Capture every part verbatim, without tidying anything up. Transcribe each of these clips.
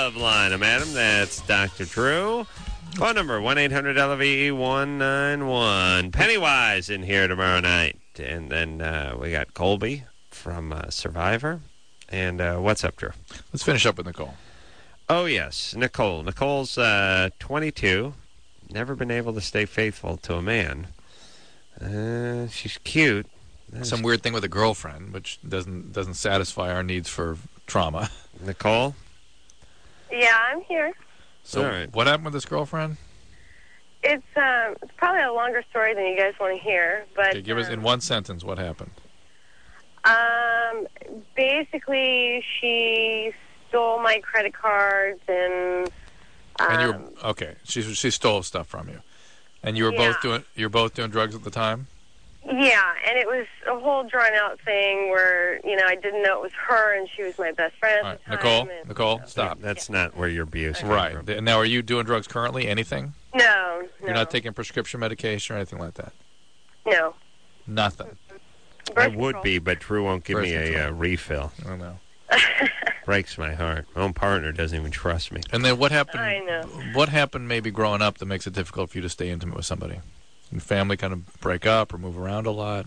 Love Line. I'm Adam. That's Doctor Drew. Phone number, one eight hundred L V E one nine one. Pennywise in here tomorrow night. And then uh, we got Colby from uh, Survivor. And uh, what's up, Drew? Let's finish up with Nicole. Oh, yes, Nicole. Nicole's uh, twenty-two. Never been able to stay faithful to a man. Uh, she's cute. Some weird thing with a girlfriend, which doesn't doesn't satisfy our needs for trauma. Nicole? Yeah, I'm here. So, All right. What happened with this girlfriend? It's um, it's probably a longer story than you guys want to hear, but Okay, give us um, in one sentence what happened. um, basically she stole my credit cards and um, And you were okay. She she stole stuff from you, and you were Yeah. both doing you were both doing drugs at the time. yeah, and it was a whole drawn out thing where you know I didn't know it was her and she was my best friend All at right, the time. Nicole, and- Nicole, stop. That's not where your abuse came Right. from. Th- Now, are you doing drugs currently? Anything? No, no, You're not taking prescription medication or anything like that? no. Nothing. I Birth would control. be, but Drew won't give Birth me a control. uh, refill. I don't know. Breaks my heart. My own partner doesn't even trust me. And then what happened? I know. What happened maybe growing up that makes it difficult for you to stay intimate with somebody? Your family kind of break up or move around a lot?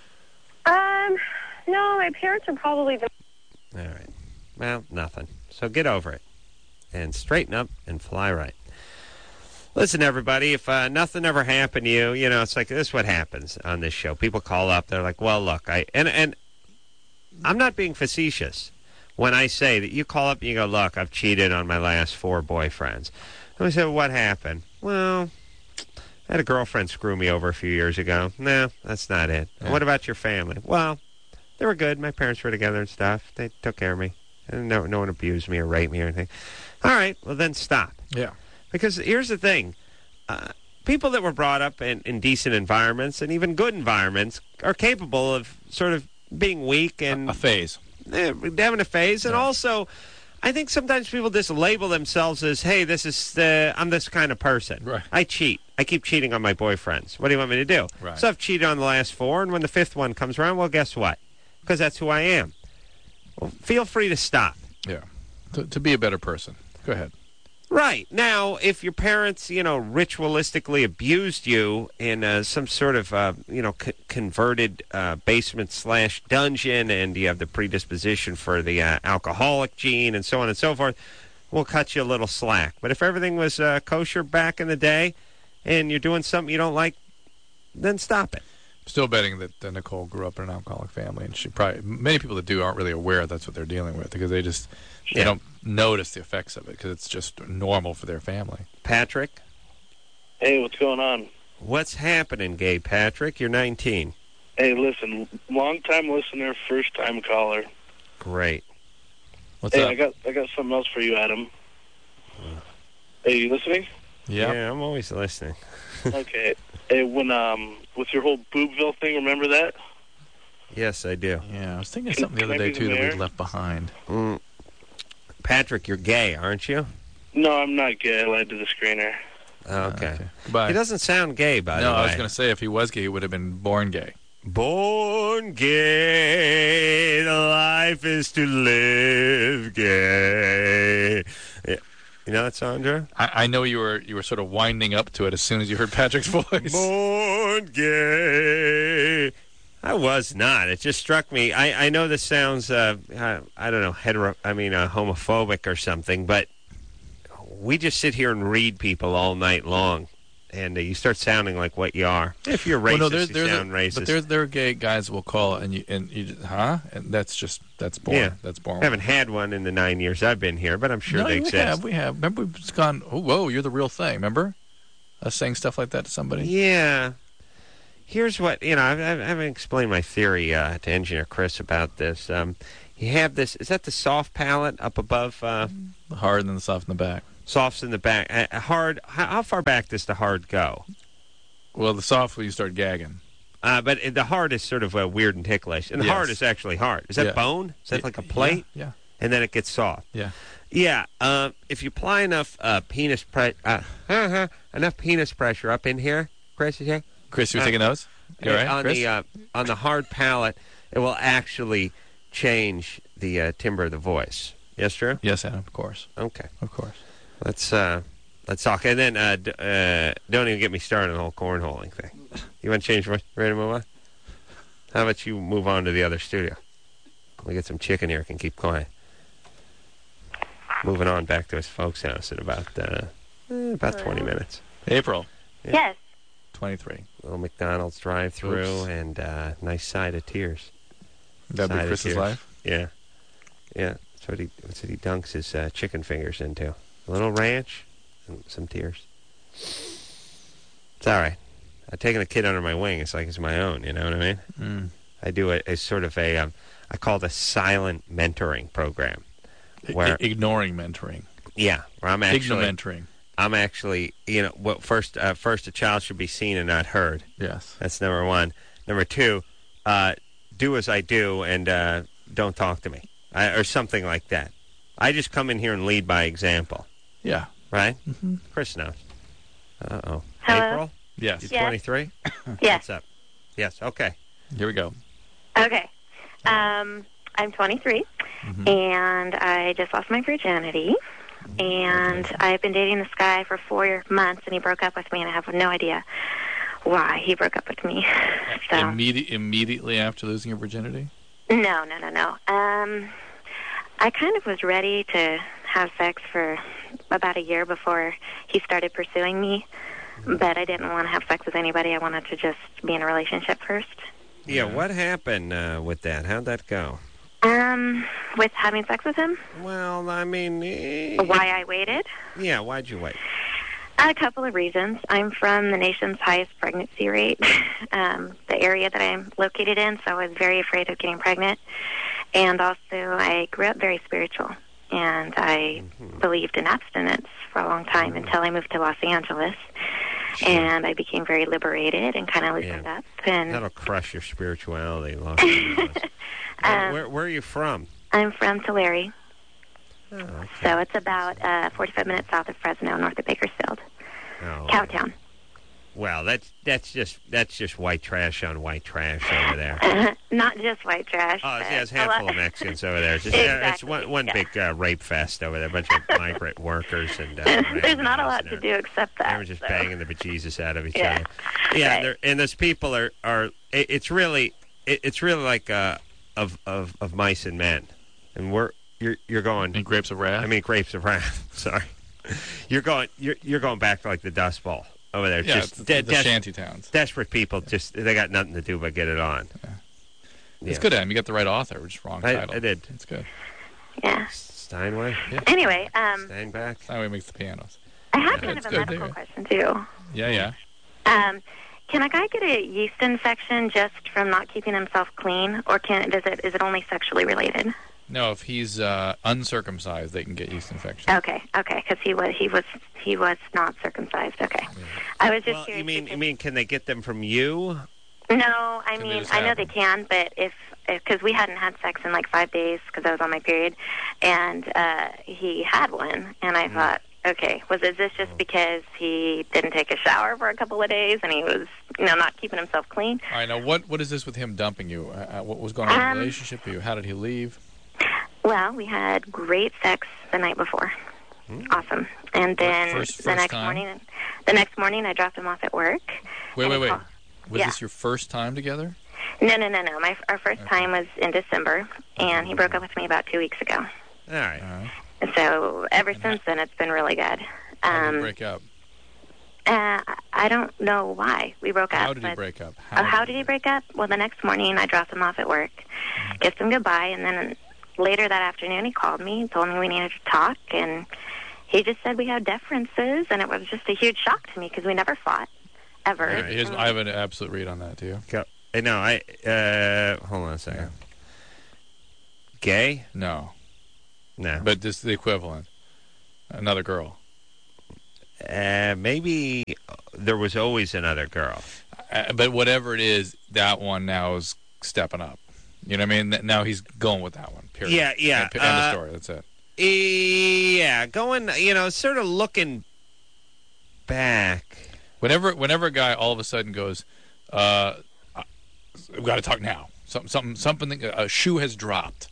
Um, no, my parents are probably the. All right. Well, nothing. So get over it and straighten up and fly right. Listen, everybody, if uh, nothing ever happened to you, you know, it's like this is what happens on this show. People call up. They're like, well, look, I and, and I'm not being facetious when I say that you call up and you go, look, I've cheated on my last four boyfriends. And we say, well, what happened? Well, I had a girlfriend screw me over a few years ago. No, that's not it. Yeah. What about your family? Well, they were good. My parents were together and stuff. They took care of me. And no, no one abused me or raped me or anything. All right, well, then stop. Yeah. Because here's the thing. Uh, people that were brought up in, in decent environments and even good environments are capable of sort of being weak and A phase. eh, having a phase. And Yeah. also, I think sometimes people just label themselves as, hey, this is uh, I'm this kind of person. Right. I cheat. I keep cheating on my boyfriends. What do you want me to do? Right. So I've cheated on the last four, and when the fifth one comes around, well, guess what? Because that's who I am. Well, feel free to stop. Yeah. To, to be a better person. Go ahead. Right. Now, if your parents, you know, ritualistically abused you in uh, some sort of, uh, you know, c- converted uh, basement slash dungeon, and you have the predisposition for the uh, alcoholic gene and so on and so forth, we'll cut you a little slack. But if everything was uh, kosher back in the day and you're doing something you don't like, then stop it. Still betting that uh, Nicole grew up in an alcoholic family, and she probably many people that do aren't really aware that's what they're dealing with because they just they Yeah. don't notice the effects of it because it's just normal for their family. Patrick? Hey, what's going on? What's happening, gay Patrick? You're nineteen. Hey, listen, long-time listener, first-time caller. Great. What's hey, up? I got I got something else for you, Adam. Hey, you listening? yeah. Yeah, I'm always listening. Okay. Hey, when um with your whole boobville thing, remember that? Yes, I do. Yeah, I was thinking Can- something the can other I day be too the that we'd mayor? left behind. Mm. Patrick, you're gay, aren't you? No, I'm not gay. I lied to the screener. Okay. Okay. Goodbye. He doesn't sound gay, by no, the way. I was going to say if he was gay, he would have been born gay. Born gay, the life is to live gay. Yeah. You know that song, Drew? I, I know you were you were sort of winding up to it as soon as you heard Patrick's voice. Born gay. I was not. It just struck me. I, I know this sounds, uh, I, I don't know, hetero, I mean, uh, homophobic or something, but we just sit here and read people all night long, and uh, you start sounding like what you are. If you're racist, Well, no, there's, you there's sound a, racist. But there, there are gay guys will call and you and you just, huh? And that's just that's boring. Yeah. That's boring. I haven't had one in the nine years I've been here, but I'm sure no, they we exist. have. We have. Remember, we've just gone. Oh, whoa! You're the real thing. Remember us saying stuff like that to somebody? Yeah. Here's what, you know, I, I haven't explained my theory uh, to Engineer Chris about this. Um, you have this, is that the soft palate up above, uh, The hard and then the soft in the back. softs in the back? Uh, hard, how, how far back does the hard go? Well, the soft when you start gagging. Uh, but the hard is sort of uh, weird and ticklish. And the Yes. hard is actually hard. Is that Yeah. bone? Is that Yeah, like a plate? Yeah. And then it gets soft. Yeah. Yeah. Uh, if you apply enough uh, penis pre- uh, enough penis pressure up in here, Chris, is here? Chris, you Uh, taking those? You all right, on Chris? the uh, on the hard palate, it will actually change the uh, timbre of the voice. Yes, Drew? Yes, Adam, of course. Okay. Of course. Let's uh, let's talk. And then uh, d- uh, don't even get me started on the whole cornholing thing. You want to change? Ready to move on? How about you move on to the other studio? We get some chicken here. Can keep quiet. Moving on back to his folks' house in about uh, eh, about twenty minutes. April. Yeah. Yes. twenty-three. Little McDonald's drive-through Oops. and uh, nice side of tears. That'd Side be of Chris's tears. life. Yeah, yeah. That's what he. That's what he dunks his uh, chicken fingers into. A little ranch and some tears. It's all right. I've taken a kid under my wing. It's like it's my own. You know what I mean? Mm. I do a, a sort of a. Um, I call it a silent mentoring program. Where I- ignoring mentoring. yeah, where I'm actually. Ignomentoring. I'm actually. You know, what first? Uh, first, a child should be seen and not heard. Yes. That's number one. Number two, uh, do as I do and uh, don't talk to me, I, or something like that. I just come in here and lead by example, Yeah. right? Mm-hmm. Chris knows. Uh-oh. Hello? April? Yes. You Yes. twenty-three? Yes. What's up? Yes, okay. Here we go. Okay. Um, I'm twenty-three, Mhm. and I just lost my virginity. And I've been dating this guy for four months, and he broke up with me, and I have no idea why he broke up with me. So Immedi- immediately after losing your virginity? no, no, no, no. Um, I kind of was ready to have sex for about a year before he started pursuing me, but I didn't want to have sex with anybody. I wanted to just be in a relationship first. Yeah, what happened uh, with that? How'd that go? Um, with having sex with him, Well, I mean... eh, why I waited? Yeah, why'd you wait? A couple of reasons. I'm from the nation's highest pregnancy rate, um, the area that I'm located in, so I was very afraid of getting pregnant. And also, I grew up very spiritual, and I Mhm. believed in abstinence for a long time Mhm. until I moved to Los Angeles. Sure. And I became very liberated and kind of loosened Yeah. up. And That'll crush your spirituality. Los Angeles. where, Um, where, where are you from? I'm from Tulare, Oh, okay. so it's about uh, forty-five minutes south of Fresno, north of Bakersfield, Oh, Cowtown. well, that's that's just that's just white trash on white trash over there. Not just white trash. Oh, but yeah, it's a a lot- handful of Mexicans over there. It's, just, yeah, it's Exactly, one, one yeah. big uh, rape fest over there. A bunch of migrant workers and uh, There's not a randos lot and to they're- do except that. They were just so. banging the bejesus out of each Yeah. other. Yeah, Right. they're- and those people are are. It, it's really it, it's really like uh, of of of mice and men, and we're you're you're going. And grapes of wrath? I mean, grapes of wrath. Sorry, you're going you're you're going back to like the Dust Bowl over there. yeah, just it's de- the des- shanty towns. desperate people. Just they got nothing to do but get it on. Yeah. Yeah. It's good, Adam. You got the right author, just wrong I, title. I did. It's good. Yeah. Steinway, Anyway, um, Steinbeck. That's how he makes the pianos. I have Yeah, kind it's of a good, medical yeah. question too. Yeah, yeah. Um, can a guy get a yeast infection just from not keeping himself clean, or can does it is it only sexually related? No, if he's uh, uncircumcised, they can get yeast infection. Okay, okay, because he was he was he was not circumcised. Okay, I was just Well, curious. you mean you because- mean can they get them from you? No, I Can they mean just I know have they them? can, but if because we hadn't had sex in like five days because I was on my period, and uh, he had one, and I Mm. thought, okay, was is this just because he didn't take a shower for a couple of days and he was you know not keeping himself clean? All right, now what what is this with him dumping you? Uh, uh, what was going on in Um, the relationship? You, how did he leave? Well, we had great sex the night before. Awesome. And then first- the first next time? morning, the next morning I dropped him off at work. Wait, and wait, wait. call- Was yeah. this your first time together? No, no, no, no. My our first Okay. time was in December, and he broke up with me about two weeks ago. All right. All right. And so ever And since then, it's been really good. How did Um, he break up? uh, I don't know why we broke up. How did he but- break up? Oh, how did he break up? Well, the next morning I dropped him off at work, kissed him goodbye, and then later that afternoon he called me and told me we needed to talk, and he just said we had differences, and it was just a huge shock to me because we never fought, ever. Right. Here's, I have an absolute read on that, too. Go. Hey, no, I uh, hold on a second. Gay? No, No. but this is the equivalent. Another girl. Uh, maybe there was always another girl. Uh, but whatever it is, that one now is stepping up. You know what I mean? Th- Now he's going with that one, period. Yeah, yeah, End, end of uh, story, that's it. Yeah, going, you know, sort of looking back. Whenever whenever a guy all of a sudden goes, uh, we've got to talk now. Something, something, something. A shoe has dropped.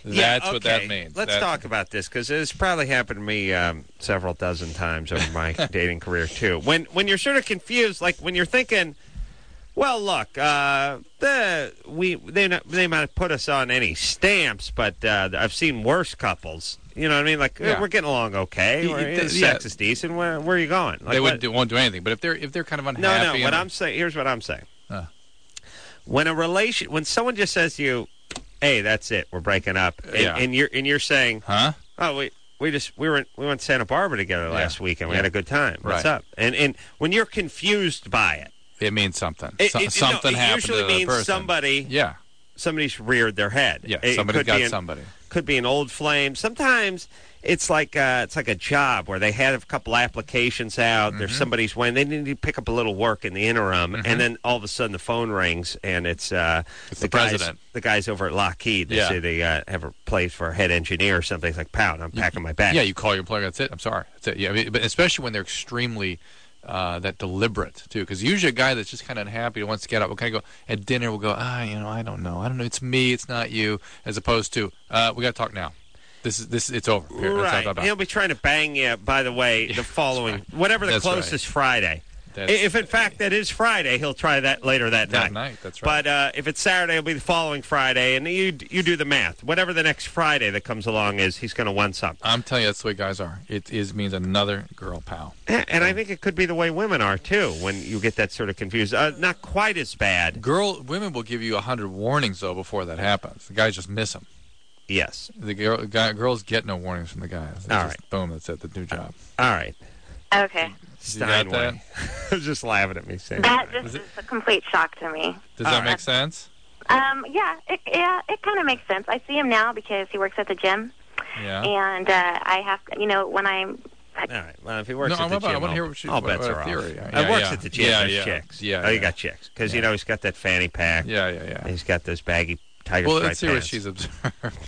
Yeah, That's what that okay. means. Let's That's- talk about this because it's probably happened to me um, several dozen times over my dating career too. When when you're sort of confused, like when you're thinking, well, look, uh, the we they not, they might have put us on any stamps, but uh, I've seen worse couples. You know what I mean? Like Yeah. we're getting along okay. Y- We're- y- sex yeah. is decent. Where, where are you going? Like, they what- wouldn't do, won't do anything. But if they're if they're kind of No, unhappy, no. What and- I'm saying here's what I'm saying. Huh. When a relation, when someone just says to you, "Hey, that's it, we're breaking up," and, Yeah. and you're and you're saying, huh? "Oh, we we just we were in, we went to Santa Barbara together last Yeah. week and we Yeah. had a good time. What's Right. up?" And and when you're confused by it, It means something. it, So- it- something no, it happened usually to the means person. somebody Yeah, somebody's reared their head. yeah. It, it Somebody could got be an, somebody. could be an old flame. Sometimes it's like uh, it's like a job where they had a couple applications out. Mm-hmm. There's somebody's when they need to pick up a little work in the interim, and then all of a sudden the phone rings and it's uh, It's the guys, president. the guys over at Lockheed. They Yeah. say they uh, have a place for a head engineer or something. It's like, pound, I'm packing my bag. Yeah, you call your employer. That's it. I'm sorry. That's it. Yeah, I mean, but especially when they're extremely uh, that deliberate too, because usually a guy that's just kind of unhappy wants to get up will kind of go at dinner. Will go, ah, you know, I don't know, I don't know. It's me. It's not you. As opposed to, uh, we got to talk now. This is this. It's over. Here, let's Right. talk about- He'll be trying to bang you, by the way, the following, whatever the That's right. closest Friday. That's- If, in fact, that is Friday, he'll try that later that, That night. night, that's right. But uh, if it's Saturday, it'll be the following Friday, and you you do the math. Whatever the next Friday that comes along is, he's going to want something. I'm telling you, that's the way guys are. It is means another girl pal. Yeah, and I think it could be the way women are, too, when you get that sort of confused. Uh, not quite as bad. Girl, women will give you a hundred warnings though before that happens. The guys just miss them. Yes. The girl, guy, girls get no warnings from the guys. It's All just, right. boom, that's it. The new job. All right. Okay. You got that? Steinway. I was just laughing at me saying That that. just is a complete shock to me. Does that All make right. sense? Um, yeah, it, yeah, it kind of makes sense. I see him now because he works at the gym, Yeah. and uh, I have to, you know, when I'm, All right. Well, if he works No, at I'm the about- I gym, wanna all, hear what she- all what- bets what are theory. off. Yeah, It works yeah. at the gym. Yeah, There's yeah. chicks. Yeah, oh, you yeah. got chicks because you Yeah. know he's got that fanny pack. Yeah, yeah, yeah. And he's got those baggy tiger Well, stripe let's see what pants. she's observed.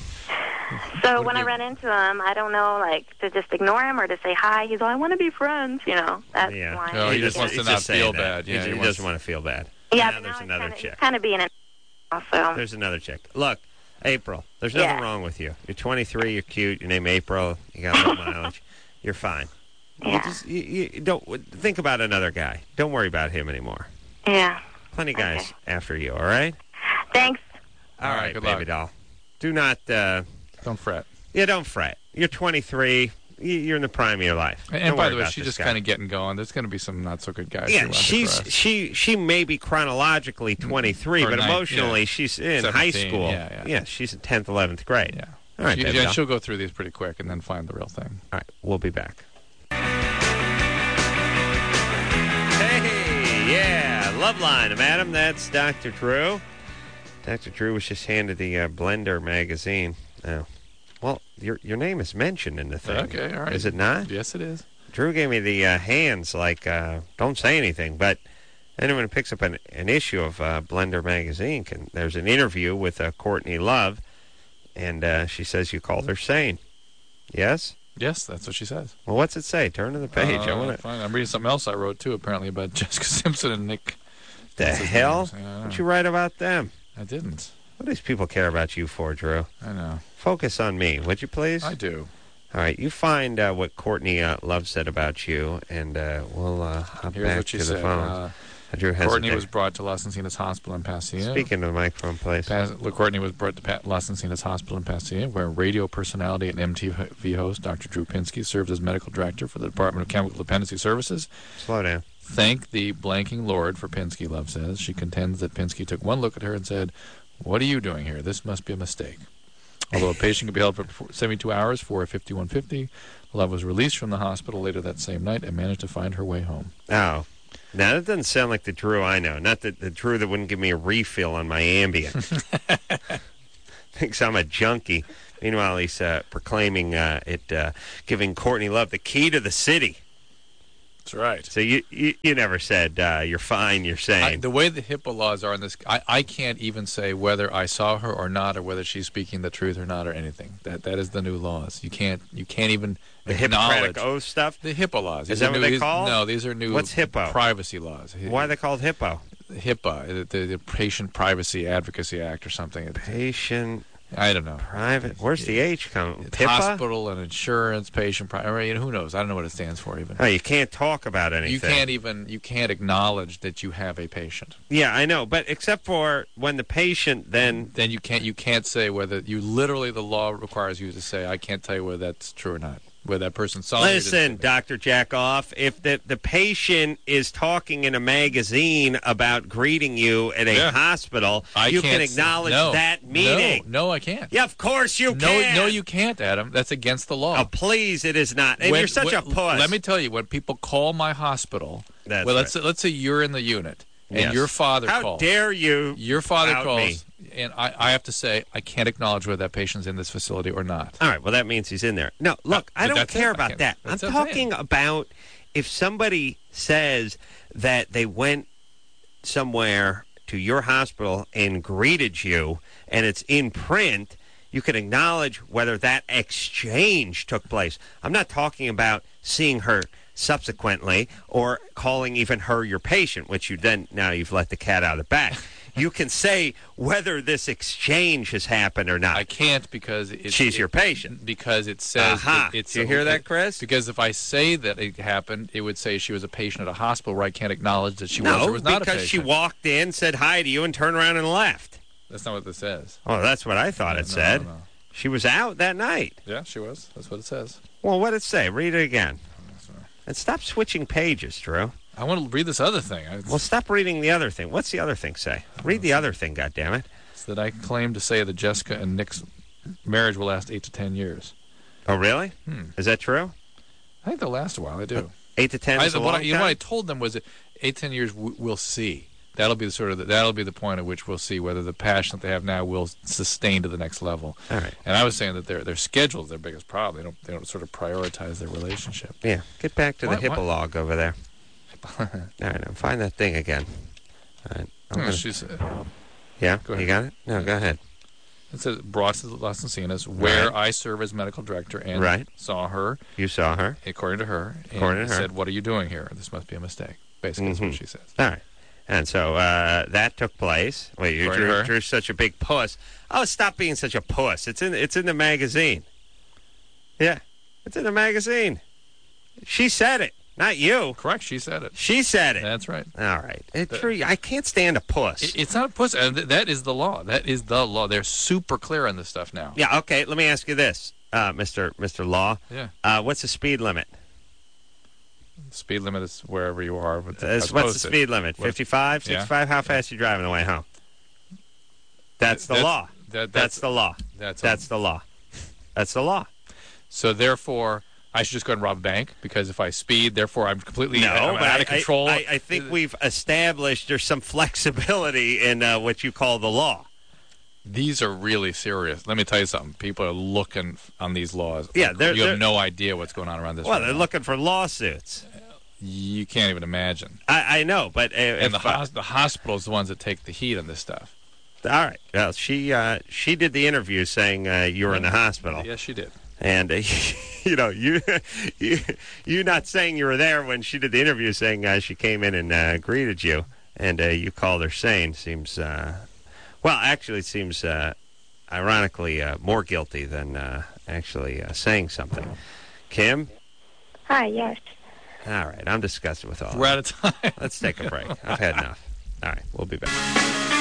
so Would when I you- run into him, I don't know, like, to just ignore him or to say hi. He's all, I want to be friends, you know. That's Yeah. why. Oh, he He just wants to he's not just saying feel that. bad. He Yeah, ju- he he, wants- doesn't want to feel bad. yeah, Now but there's now another he's kinda, chick. He's kind of being an also. There's another chick. Look, April. There's nothing Yeah. wrong with you. You're twenty-three. You're cute. Your name April. You got low mileage. You're fine. You Yeah. just you, you don't think about another guy. Don't worry about him anymore. Yeah. Plenty guys Okay. after you. All right. Thanks. All All right, right, good baby luck. doll. Do not. Uh, Don't fret. yeah, don't fret. You're twenty-three. You- You're in the prime of your life. And, Don't by worry the way, about she's this just guy. kind of getting going. There's going to be some not so good guys. Yeah, who out there she's for us. she she may be chronologically twenty-three, Or but nine- emotionally yeah. she's in high seventeen, school. yeah, yeah. she's in tenth, eleventh grade. Yeah. All right, She- baby yeah, doll. she'll go through these pretty quick and then find the real thing. All right, we'll be back. Hey, yeah, Love Line, madam. That's Doctor Drew. Doctor Drew was just handed the uh, Blender magazine. Oh, well, your your name is mentioned in the thing. Okay, all right. Is it not? Yes, it is. Drew gave me the uh, hands, like, uh, don't say anything, but anyone who picks up an, an issue of uh, Blender magazine, can. There's an interview with uh, Courtney Love, and uh, she says you called her sane. Yes? Yes, that's what she says. Well, what's it say? Turn to the page. I Uh, want to. fine. I'm reading something else I wrote, too, apparently, about Jessica Simpson and Nick. The What's his hell? name? Yeah, I know. What'd you write about them? I didn't. What do these people care about you for, Drew? I know. Focus on me, would you please? I do. All right, you find uh, what Courtney uh, Love said about you, and uh, we'll uh, hop Here's back what she to the said. phone. Uh, Drew has Courtney a- was brought to Los Encinas Hospital in Pasadena. Speak into the microphone, please. Pas- Courtney was brought to pa- Los Encinas Hospital in Pasadena, where radio personality and M T V host Doctor Drew Pinsky served as medical director for the Department of Chemical Dependency Services. Slow down. Thank the blanking Lord for Pinsky, Love says. She contends that Pinsky took one look at her and said, "What are you doing here? This must be a mistake." Although a patient could be held for seventy-two hours for a fifty-one fifty, Love was released from the hospital later that same night and managed to find her way home. Oh. Now, that doesn't sound like the Drew I know. Not the, the Drew that wouldn't give me a refill on my Ambien. Thinks I'm a junkie. Meanwhile, he's uh, proclaiming uh, it, uh, giving Courtney Love the key to the city. That's right. So you you, you never said uh, you're fine, you're I, sane. the way the HIPAA laws are in this, I, I can't even say whether I saw her or not, or whether she's speaking the truth or not, or anything. That that is the new laws. You can't you can't even The acknowledge Hippocratic Oath stuff? the HIPAA laws. Is These that are what new, they these- call? No, these are new. What's HIPAA? Privacy laws. Why are they called Hippo? HIPAA, the, the, the Patient Privacy Advocacy Act or something. It- Patient I don't know. Private. Where's the H come? It's P I P A? hospital and insurance, patient. Pri- I mean, who knows? I don't know what it stands for even. Oh, you can't talk about anything. You can't even. You can't acknowledge that you have a patient. Yeah, I know, but except for when the patient then. Then you can't. You can't say whether you literally. The law requires you to say, "I can't tell you whether that's true or not." Whether that person saw. Listen, Doctor Jackoff, if the the patient is talking in a magazine about greeting you at a Yeah. hospital, I you can't can acknowledge no, that meeting. No, no, I can't. Yeah, of course you no, can. no, you can't, Adam. That's against the law. Oh, please, it is not. And When- you're such when- a puss. Let me tell you, when people call my hospital, That's well, let's right. say, let's say you're in the unit and Yes. your father How calls. dare you? Your father out calls, me. and I, I have to say I can't acknowledge whether that patient's in this facility or not. All right, well, that means he's in there. No, look, Uh, I don't that's care it. I about can't- that. I'm that's what I'm talking saying. about if somebody says that they went somewhere to your hospital and greeted you, and it's in print, you can acknowledge whether that exchange took place. I'm not talking about seeing her subsequently or calling even her your patient, which you then, now you've let the cat out of the bag. You can say whether this exchange has happened or not. I can't because it's, She's it, your patient. Because it says Aha. it, it's. Do you hear that, Chris? Because if I say that it happened, it would say she was a patient at a hospital where I can't acknowledge that she was No, or was not a because patient. she walked in, said hi to you, and turned around and left. That's not what this says. Oh, that's what I thought No, it no, said. no. She was out that night. Yeah, she was. That's what it says. Well, what did it say? Read it again. And stop switching pages, Drew. I want to read this other thing. I, Well, stop reading the other thing. What's the other thing say? Read the other thing, goddammit. it's that I claim to say that Jessica and Nick's marriage will last eight to ten years. Oh, really? Hmm. Is that true? I think they'll last a while. I do. Eight to ten I, is a what long I, you know what I time? told them was that eight ten years w- we'll see. That'll be the sort of the, that'll be the point at which we'll see whether the passion that they have now will sustain to the next level. All right. And I was saying that their their schedule is their biggest problem. They don't they don't sort of prioritize their relationship. Yeah, get back to Why- the why- hippolog over there. All right, now find that thing again. All right. I'm No, gonna- she's, uh, yeah, Go you ahead. got it? No, go ahead. it says brought to Las Encinas, where Right. I serve as medical director, and Right. saw her, You saw her. according to her, and According to her. said, "What are you doing here? This must be a mistake." Basically, that's Mhm. what she says. All right. And so uh, that took place. Wait, you According to drew, her. drew such a big puss. Oh, stop being such a puss. It's in it's in the magazine. Yeah, it's in the magazine. She said it, not you. Correct. She said it. She said it. That's right. All right. It, The- Drew, I can't stand a puss. It, it's not a puss. Uh, th- that is the law. That is the law. They're super clear on this stuff now. yeah, okay. Let me ask you this, uh, Mister Mister Law. Yeah. Uh, what's the speed limit? Speed limit is wherever you are. But Uh, as what's the posted. speed limit? What- fifty-five, Yeah. sixty-five? How fast you driving the way home? That's the That's- law. That, That's that's the law. that's That's the law. That's the law. So therefore, I should just go and rob a bank because if I speed, therefore I'm completely No, I'm but out I, of control. I, I think we've established there's some flexibility in uh, what you call the law. These are really serious. Let me tell you something. People are looking on these laws. Yeah, Like, they're- you have they're- no idea what's going on around this. Well, right they're now. looking for lawsuits. You can't even imagine. I, I know, but uh, And if, the, uh, hos- the hospital's the ones that take the heat on this stuff. all right. Well, she uh, she did the interview saying uh, you were in the hospital, Yes, she did. and uh, you know you you you not saying you were there when she did the interview, saying uh, she came in and uh, greeted you, and uh, you called her sane. Seems uh, well, actually, it seems uh, ironically uh, more guilty than uh, actually uh, saying something. Kim. Hi, yes. All right, I'm disgusted with all We're that. out of time. Let's take a break. I've had enough. All right, we'll be back.